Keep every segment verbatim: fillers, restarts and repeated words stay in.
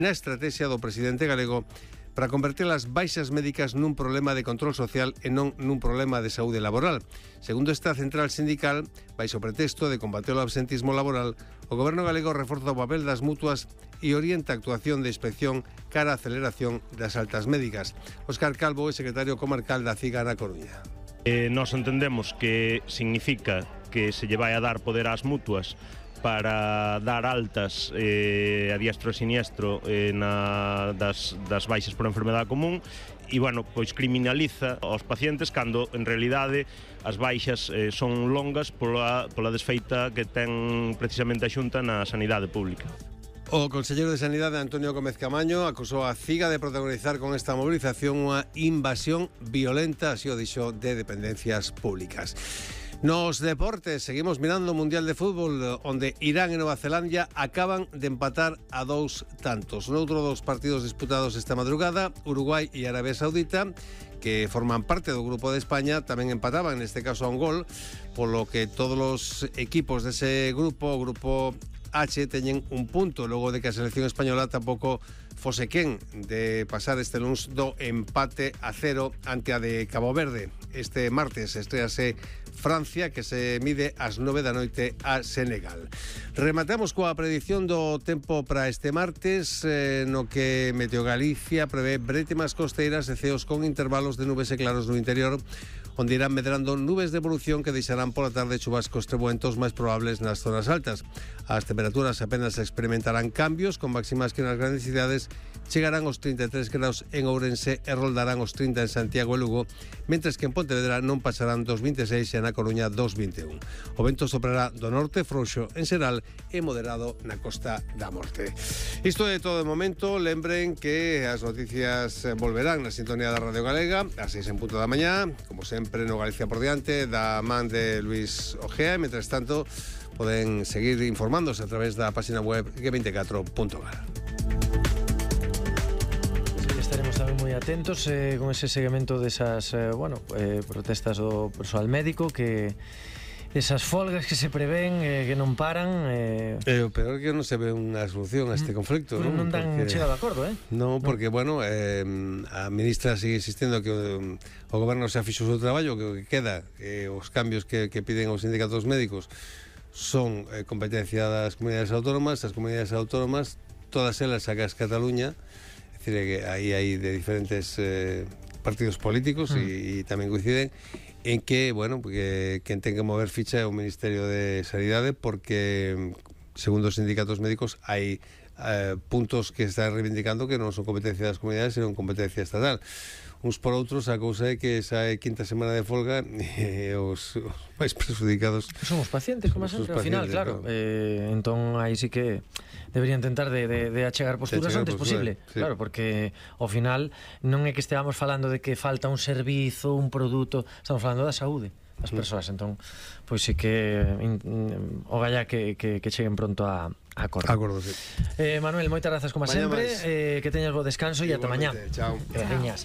na estrategia do presidente galego para converter as baixas médicas nun problema de control social e non nun problema de saúde laboral. Segundo esta central sindical, baixo pretexto de combater o absentismo laboral, o goberno galego reforza o papel das mutuas e orienta a actuación de inspección cara á aceleración das altas médicas. Óscar Calvo é secretario comarcal da CIGA na Coruña. Eh, nos entendemos que significa que se lle vai a dar poder ás mutuas para dar altas eh, a diestro e siniestro eh, na, das, das baixas por enfermedade común e, bueno, pois criminaliza aos pacientes cando, en realidade, as baixas eh, son longas pola, pola desfeita que ten precisamente a Xunta na sanidade pública. O conselleiro de Sanidade, Antonio Gómez Camaño, acusou a CIGA de protagonizar con esta movilización unha invasión violenta, así o dixo, de dependencias públicas. Nos deportes, seguimos mirando o Mundial de Fútbol, onde Irán e Nova Zelandia acaban de empatar a dous tantos. Noutro dos partidos disputados esta madrugada, Uruguai e Arabia Saudita, que forman parte do grupo de España, tamén empataban, neste caso a un gol, polo que todos os equipos dese grupo, o grupo H, teñen un punto, logo de que a selección española tampouco fose quen de pasar este luns do empate a cero ante a de Cabo Verde. Este martes estrease Francia, que se mide ás nove da noite a Senegal. Rematamos coa predición do tempo para este martes, eh, no que Meteo Galicia prevé brétemas costeiras e ceos con intervalos de nubes e claros no interior, onde irán medrando nubes de evolución que deixarán pola tarde chubascos trebuentos máis probables nas zonas altas. As temperaturas apenas experimentarán cambios, con máximas que nas grandes cidades chegarán aos trinta e tres graus en Ourense e roldarán os trinta en Santiago e Lugo, mentres que en Pontevedra non pasarán dos vinte e seis e na Coruña dos vinte e un. O vento soprará do norte frouxo en Seral e moderado na Costa da Morte. Isto é todo de momento. Lembren que as noticias volverán na sintonía da Radio Galega ás seis en punto da mañá, como sempre no Galicia por diante, da man de Luis Ojea, e mentres tanto poden seguir informándose a través da página web g veinticuatro punto gal. Estaremos tamén moi atentos eh, con ese seguimento desas eh, bueno, eh, protestas do persoal médico, que esas folgas que se prevén, eh, que non paran. Eh... E o peor que non se ve unha solución a este conflicto, non? Non dan porque... chegado a acordo, eh? Non, porque, bueno, eh, a ministra sigue insistindo que o, o goberno xa fixo o seu traballo, que o que queda, que os cambios que, que piden os sindicatos médicos son eh, competencia das comunidades autónomas. As comunidades autónomas, todas elas, sacas Cataluña, é dicir, que aí hai de diferentes eh, partidos políticos e mm. tamén coinciden en que, bueno, porque quen ten que mover ficha é o Ministerio de Sanidade, porque segundo os sindicatos médicos hai eh, puntos que están reivindicando que non son competencia das comunidades, senón competencia estatal. Uns por outros, a cousa é que esa é quinta semana de folga e os, os máis perjudicados son os pacientes, como sempre, ao final, claro, ¿no? eh, entón aí sí que deberían tentar de, de, de achegar posturas de antes posible, sí. Claro, porque ao final non é que esteamos falando de que falta un servizo, un produto, estamos falando da saúde das persoas, entón, pois sí que in, in, o galla que, que, que cheguen pronto a, a acordo. Acordo, sí. Eh, Manuel, moitas grazas como mañá sempre, eh, que teñas bo descanso e ata mañá. Chao. Graciñas.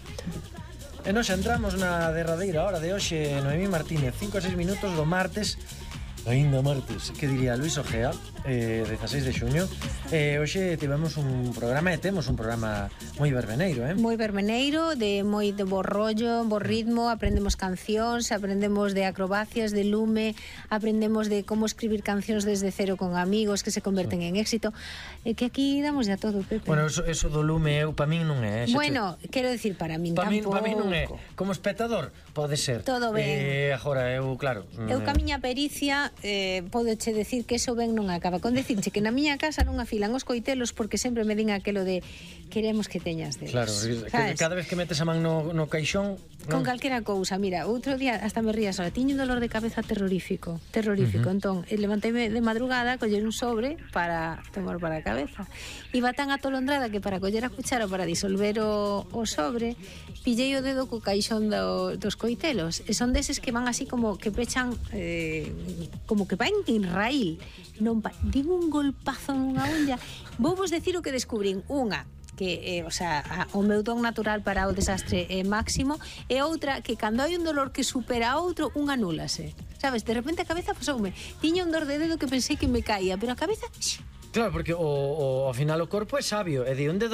E nos entramos na derradeira hora de hoxe, Noemí Martínez, cinco a seis minutos do martes, ainda martes, que diría Luis Ojea, eh, dezaseis de xuño. Eh, hoxe tivemos un programa e temos un programa moi verbeneiro, eh? Moi verbeneiro, de moi de bo rollo, bo ritmo, aprendemos cancións, aprendemos de acrobacias, de lume, aprendemos de como escribir cancións desde cero con amigos que se converten sí. en éxito. E que aquí damos ya todo, Pepe. Bueno, eso, eso do lume eu pa min non é. Bueno, te... quero decir, para min pa tampouco. Pa min non é. Como espectador, pode ser. Todo ben. Eh, agora, eu, claro... Eu ca miña pericia, eh, podoche decir que eso ben non acaba. Con decirche que na miña casa non afilan os coitelos porque sempre me din aquelo de queremos que teñas dedos. Claro, que cada vez que metes a man no, no caixón... Con non... calquera cousa, mira, outro día hasta me rías, ahora, tiño un dolor de cabeza terrorífico, terrorífico, uh -huh. Entón, levanteime de madrugada, coller un sobre para tomar para a cabeza. Iba tan atolondrada que para coller a cuchara para disolver o, o sobre, pillei o dedo co caixón do, dos coitelos, e son deses que van así como que pechan, eh, como que van en raíl, non pa... digo un golpazo nunha olla. Vou vos decir o que descubrín, unha que, eh, o sea, a, o meu don natural para o desastre é máximo, e outra que cando hai un dolor que supera a outro, un anúlase, sabes, de repente a cabeza pasoume, tiña un dor de dedo que pensei que me caía, pero a cabeza... Claro, porque o, o, ao final o corpo é sabio, e de un dedo